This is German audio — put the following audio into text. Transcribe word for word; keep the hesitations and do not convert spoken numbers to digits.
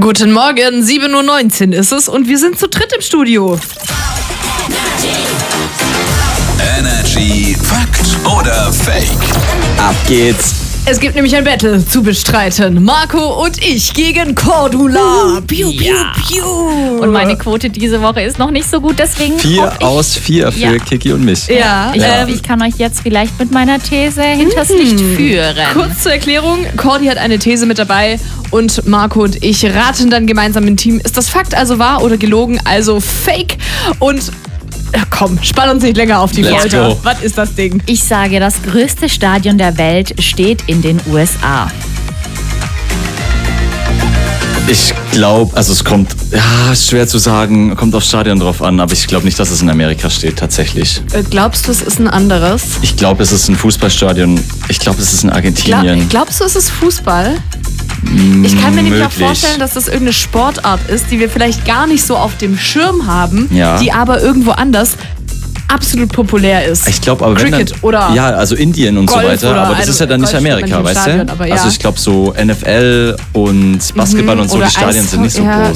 Guten Morgen, sieben Uhr neunzehn ist es und wir sind zu dritt im Studio. Energy Fakt oder Fake? Ab geht's. Es gibt nämlich ein Battle zu bestreiten. Marco und ich gegen Cordula. Piu, piu, ja. piu. Und meine Quote diese Woche ist noch nicht so gut, deswegen Vier hoffe ich, aus vier für Ja. Kiki und mich. Ja, ich, ähm, hoffe, ich kann euch jetzt vielleicht mit meiner These hinters Licht führen. kurz zur Erklärung. Cordy hat eine These mit dabei und Marco und ich raten dann gemeinsam im Team, ist das Fakt also wahr oder gelogen, also Fake? Und ja, komm, spann uns nicht länger auf die Let's Folter. go. Was ist das Ding? Ich sage, das größte Stadion der Welt steht in den U S A. Ich glaube, also es kommt, ja, ist schwer zu sagen, kommt aufs Stadion drauf an, aber ich glaube nicht, dass es in Amerika steht, tatsächlich. Äh, Glaubst du, es ist ein anderes? Ich glaube, es ist ein Fußballstadion. Ich glaube, es ist in Glaub, Argentinien. glaubst du, es ist Fußball? Ich kann mir nämlich auch Möglich. vorstellen, dass das irgendeine Sportart ist, die wir vielleicht gar nicht so auf dem Schirm haben, Ja. die aber irgendwo anders absolut populär ist. Ich glaube, aber wenn Cricket dann, oder ja, also Indien und Golf so weiter, oder- aber das also ist ja dann nicht Golf spielt man Amerika, nicht im weißt Stadion, du? aber ja. Also ich glaube, so N F L und Basketball und so, oder die Stadien sind nicht so Eishockey, ja, groß.